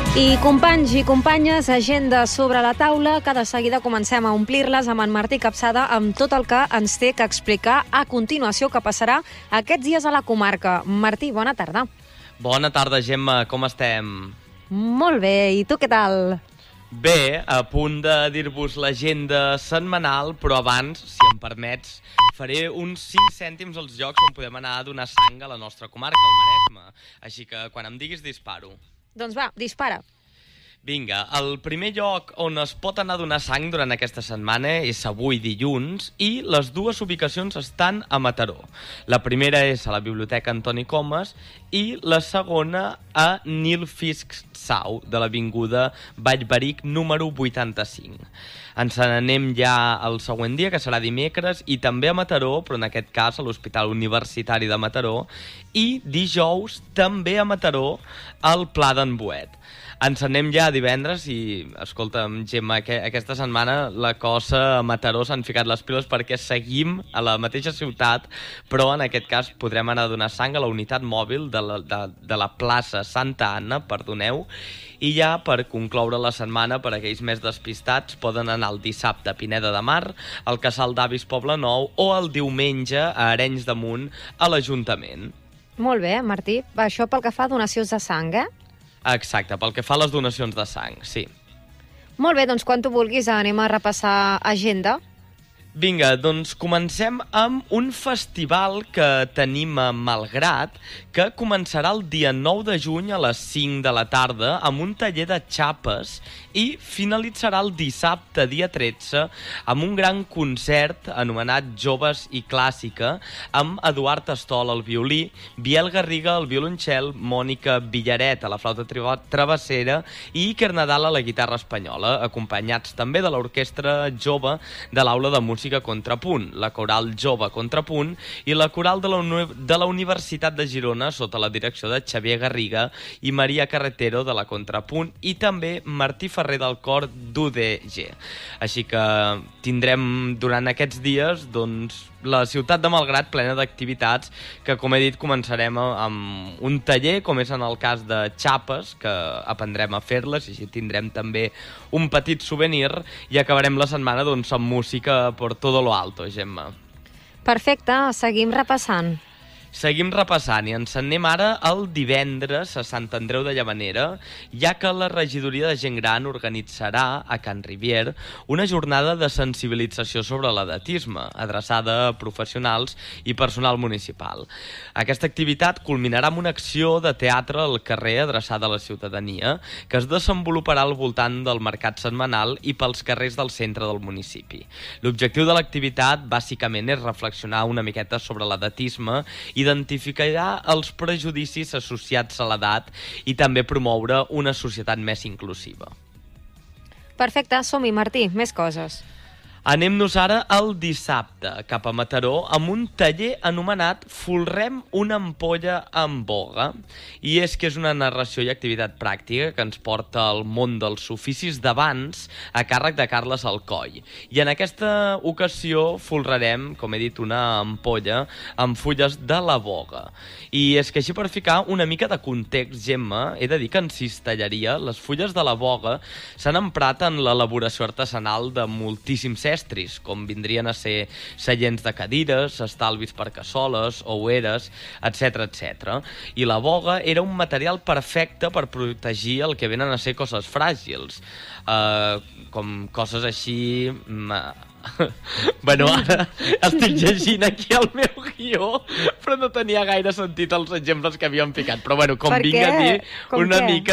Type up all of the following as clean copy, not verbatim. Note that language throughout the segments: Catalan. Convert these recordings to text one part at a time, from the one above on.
I companys i companyes, agenda sobre la taula, que de seguida comencem a omplir-les amb en Martí Capçada amb tot el que ens té que explicar a continuació que passarà aquests dies a la comarca. Martí, bona tarda. Bona tarda, Gemma, com estem? Molt bé, i tu què tal? Bé, a punt de dir-vos l'agenda setmanal, però abans, si em permets, faré uns 5 cèntims als llocs on podem anar a donar sang a la nostra comarca, el Maresme. Així que quan em diguis disparo. Doncs va, dispara. Vinga, el primer lloc on es pot anar a donar sang durant aquesta setmana és avui dilluns i les dues ubicacions estan a Mataró. La primera és a la Biblioteca Antoni Comas i la segona a Nil Fisc Sau, de l'avinguda Vallveric número 85. Ens n'anem ja al següent dia, que serà dimecres, i també a Mataró, però en aquest cas a l'Hospital Universitari de Mataró, i dijous també a Mataró, al Pla d'en Boet. Ens anem ja a divendres i, escolta'm, Gemma, aquesta setmana la cosa a Mataró s'han ficat les piles perquè seguim a la mateixa ciutat, però en aquest cas podrem anar a donar sang a la unitat mòbil de la plaça Santa Anna, perdoneu, i ja per concloure la setmana, per aquells més despistats, poden anar el dissabte a Pineda de Mar, al Casal d'Avis Poblenou o el diumenge a Arenys de Munt a l'Ajuntament. Molt bé, Martí. Va, això pel que fa a donacions de sang, eh? Exacte, pel que fa a les donacions de sang, sí. Molt bé, doncs quan tu vulguis anem a repassar agenda. Vinga, doncs comencem amb un festival que tenim a Malgrat, que començarà el dia 9 de juny a les 5 de la tarda amb un taller de xapes i finalitzarà el dissabte, dia 13, amb un gran concert anomenat Joves i Clàssica, amb Eduard Astol al violí, Biel Garriga al violoncel, Mònica Villaret a la flauta travessera i Iker Nadal a la guitarra espanyola, acompanyats també de l'orquestra jove de l'Aula de Música Contrapunt, la Coral Jove Contrapunt i la Coral de la Universitat de Girona sota la direcció de Xavier Garriga i Maria Carretero de la Contrapunt i també Martí Ferrer del cor d'UDG. Així que tindrem durant aquests dies doncs, la ciutat de Malgrat plena d'activitats que, com he dit, començarem amb un taller, com és en el cas de xapes, que aprendrem a fer-les i així tindrem també un petit souvenir i acabarem la setmana doncs, amb música per todo lo alto, Gemma. Perfecte, seguim repassant. Seguim repassant i ens anem ara el divendres a Sant Andreu de Llavanera, ja que la regidoria de gent gran organitzarà a Can Rivier una jornada de sensibilització sobre l'edatisme, adreçada a professionals i personal municipal. Aquesta activitat culminarà amb una acció de teatre al carrer adreçada a la ciutadania, que es desenvoluparà al voltant del mercat setmanal i pels carrers del centre del municipi. L'objectiu de l'activitat, bàsicament, és reflexionar una miqueta sobre l'edatisme, identificarà els prejudicis associats a l'edat i també promoure una societat més inclusiva. Perfecte, som-hi, Martí, més coses. Anem-nos ara al dissabte, cap a Mataró, amb un taller anomenat Folrem una ampolla amb boga. I és que és una narració i activitat pràctica que ens porta al món dels oficis d'abans a càrrec de Carles Alcoy. I en aquesta ocasió folrarem, com he dit, una ampolla amb fulles de la boga. I és que així per ficar una mica de context, Gemma, he de dir que en cistelleria les fulles de la boga s'han emprat en l'elaboració artesanal de moltíssims estris, com vindrien a ser seients de cadires, estalvis per cassoles, oueres, etc etc. I la boga era un material perfecte per protegir el que venen a ser coses fràgils, com coses així... Bueno, ara estic llegint aquí el meu guió, però no tenia gaire sentit els exemples que havíem ficat. Però bueno, com vinc a dir una mica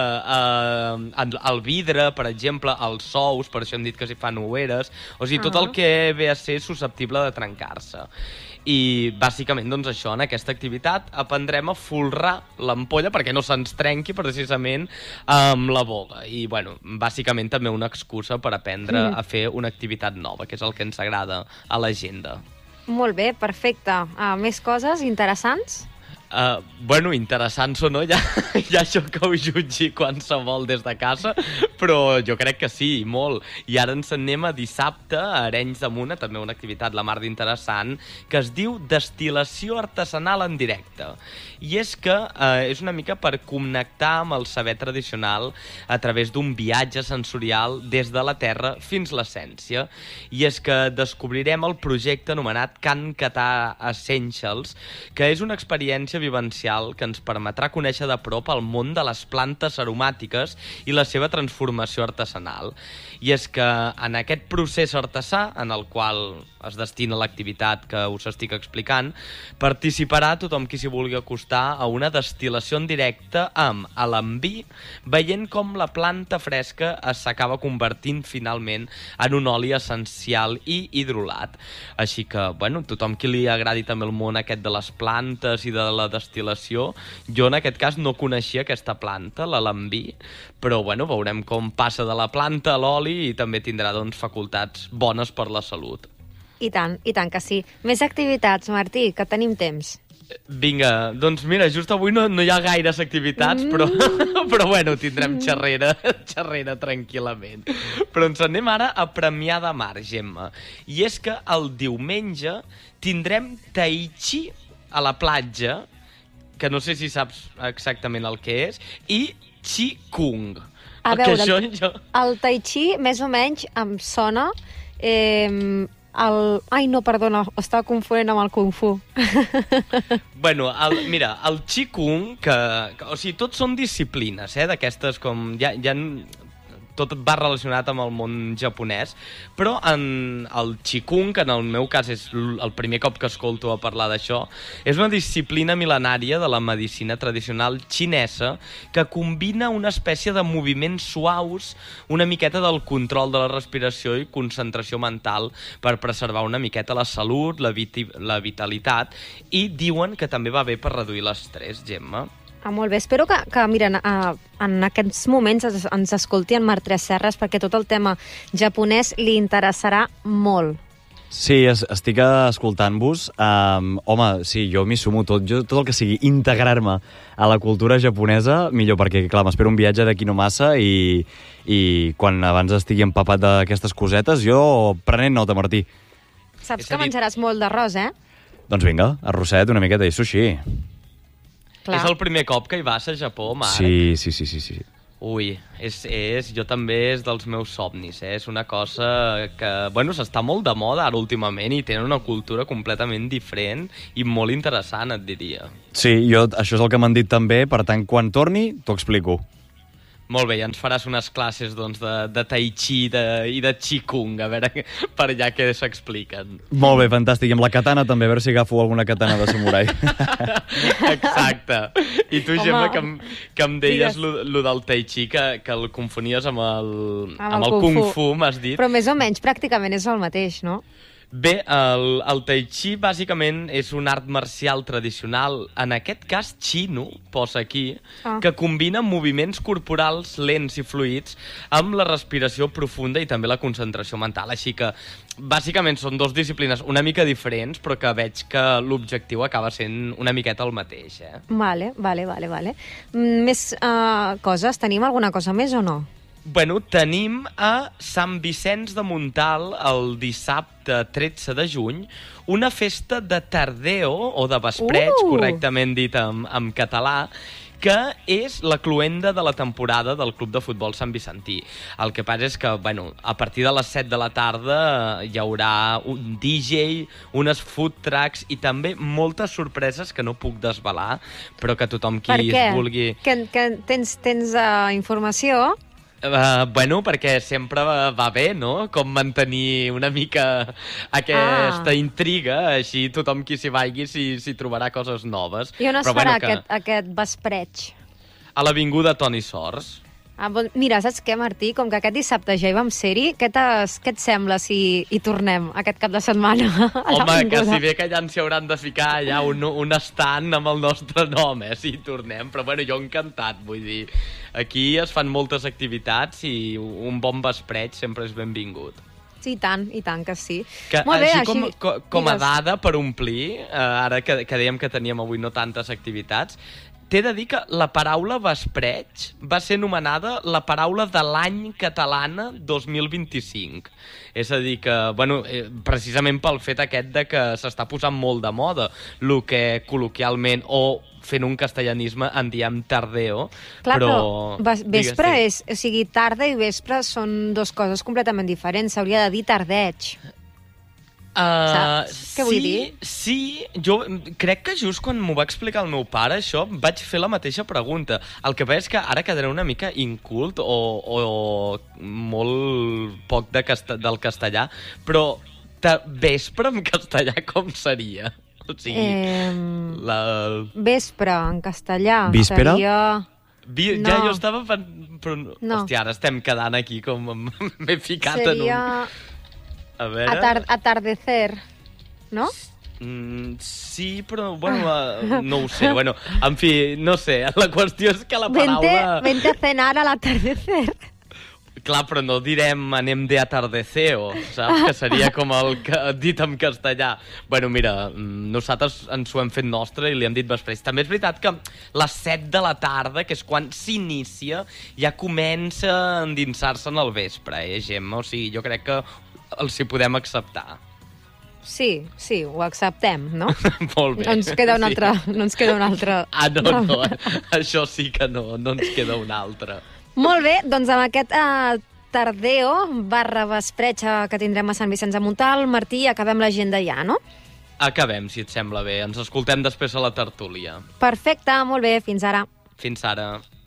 el vidre, per exemple, els sous, per això hem dit que s'hi fan oueres, o sigui, tot el que ve a ser susceptible de trencar-se. I bàsicament doncs això, en aquesta activitat aprendrem a folrar l'ampolla perquè no se'ns trenqui precisament amb la boga i bueno, bàsicament també una excusa per aprendre a fer una activitat nova, que és el que ens agrada a l'agenda. Molt bé, perfecte. Més coses interessants? Bueno, interessants o no, ja això que ho jutgi qualsevol des de casa, però jo crec que sí, molt. I ara ens anem a dissabte a Arenys de Munt, també una activitat la mar d'interessant, que es diu destil·lació artesanal en directe. I és que és una mica per connectar amb el saber tradicional a través d'un viatge sensorial des de la terra fins l'essència. I és que descobrirem el projecte anomenat Can Catà Essentials, que és una experiència vivencial que ens permetrà conèixer de prop el món de les plantes aromàtiques i la seva transformació artesanal. I és que en aquest procés artesà, en el qual es destina l'activitat que us estic explicant, participarà tothom qui s'hi vulgui acostar a una destil·lació en directe amb alambí, veient com la planta fresca s'acaba convertint finalment en un oli essencial i hidrolat. Així que, bueno, tothom qui li agradi també el món aquest de les plantes i de la destil·lació, jo en aquest cas no coneixia aquesta planta, l'alambí, però bueno, veurem com passa de la planta a l'oli i també tindrà doncs facultats bones per la salut. I tant que sí. Més activitats, Martí, que tenim temps. Vinga, doncs mira, just avui no hi ha gaires activitats, però bueno, tindrem xerrera tranquil·lament. Però ens anem ara a Premià de Mar, Gemma. I és que el diumenge tindrem tai chi a la platja, que no sé si saps exactament el que és, i chi kung. A veure, el tai chi més o menys em sona... Ai, no, perdona, estava confonent amb el Kung Fu. Bueno, mira, el Qigong, o sigui, tots són disciplines, d'aquestes com... tot va relacionat amb el món japonès, però en el Qigong, que en el meu cas és el primer cop que escolto a parlar d'això, és una disciplina mil·lenària de la medicina tradicional xinesa que combina una espècie de moviments suaus, una miqueta del control de la respiració i concentració mental per preservar una miqueta la salut, la vitalitat, i diuen que també va bé per reduir l'estrès, Gemma. Molt bé. Espero que mira, en aquests moments ens escolti en Marc Tresserras, perquè tot el tema japonès li interessarà molt. Sí, estic escoltant-vos. Home, sí, jo m'hi sumo tot. Tot el que sigui integrar-me a la cultura japonesa, millor, perquè, clar, m'espero un viatge d'aquí no massa i quan abans estigui empapat d'aquestes cosetes, jo prenent nota, Martí. Saps que menjaràs molt d'arròs, eh? Doncs vinga, arrosset, una miqueta i sushi. Clar. És el primer cop que hi vas a Japó, Marc? Sí. Ui, jo també és dels meus somnis, És una cosa que, bueno, s'està molt de moda ara últimament i tenen una cultura completament diferent i molt interessant, et diria. Sí, això és el que m'han dit també, per tant, quan torni, t'ho explico. Molt bé, ja ens faràs unes classes doncs, de tai chi i de qigong, a veure per allà què s'expliquen. Molt bé, fantàstic. I amb la katana també, a veure si agafo alguna katana de samurai. Exacte. I tu, Gemma, que em deies lo del tai chi, que el confonies amb el kung fu, m'has dit. Però més o menys pràcticament és el mateix, no? Bé, el tai chi bàsicament és un art marcial tradicional, en aquest cas xino, posa aquí, que combina moviments corporals lents i fluids amb la respiració profunda i també la concentració mental. Així que, bàsicament, són dues disciplines una mica diferents, però que veig que l'objectiu acaba sent una miqueta el mateix. Vale. Més coses? Tenim alguna cosa més o no? Bueno, tenim a Sant Vicenç de Montalt el dissabte 13 de juny una festa de tardeo o de vespreig, correctament dit en català, que és la cloenda de la temporada del Club de Futbol Sant Vicentí. El que passa és que, bueno, a partir de les 7 de la tarda hi haurà un DJ, unes food trucks i també moltes sorpreses que no puc desvelar, però que tothom qui es vulgui... Tens informació? Bueno, perquè sempre va bé, no?, com mantenir una mica aquesta intriga, així tothom qui s'hi vagi s'hi trobarà coses noves. I on es farà aquest vespreig? A l'Avinguda Toni Sors. Mira, saps què, Martí? Com que aquest dissabte ja hi vam ser-hi, què et sembla si hi tornem aquest cap de setmana? Home, que si bé que ja ens hi hauran de ficar allà un estant amb el nostre nom, si hi tornem, però bueno, jo encantat, vull dir, aquí es fan moltes activitats i un bon vespreig sempre és benvingut. Sí, i tant que sí. Que, Molt bé, així com a digues. dada per omplir, ara que dèiem que teníem avui no tantes activitats, t'he de dir que la paraula vespreig va ser anomenada la paraula de l'any catalana 2025. És a dir que, bueno, precisament pel fet aquest de que s'està posant molt de moda, el que col·loquialment, o fent un castellanisme en diem tardeo, Clar, però vespre digues, és... O sigui, tarda i vespre són dues coses completament diferents. S'hauria de dir tardeig. Saps què vull dir? Sí, jo crec que just quan m'ho va explicar el meu pare, això, vaig fer la mateixa pregunta. El que veig és que ara quedaré una mica incult o molt poc del castellà, però vespre en castellà com seria? O sigui, Vespre, en castellà. Víspera? Seria... Ja jo estava... Però, no. Hòstia, ara estem quedant aquí com... M'he ficat seria... en un... A veure... Atardecer, no? Sí, però, bueno, no ho sé. Bueno, en fi, no sé. La qüestió és que la paraula... Vente a cenar al atardecer. Clar, però no direm anem de atardeceo, saps? Que seria com el que dit en castellà. Bueno, mira, nosaltres ens ho hem fet nostre i li hem dit vespreix. També és veritat que les 7 de la tarda, que és quan s'inicia, ja comença a endinsar-se en el vespre, Gemma? O sigui, jo crec que els hi podem acceptar. Sí, ho acceptem, no? Molt bé. No ens queda un altre... Ah, no, això sí que no ens queda un altre. Molt bé, doncs amb aquest tardeo / vespreig que tindrem a Sant Vicenç de Montalt, Martí, acabem l'agenda ja, no? Acabem, si et sembla bé. Ens escoltem després a la tertúlia. Perfecte, molt bé, fins ara. Fins ara.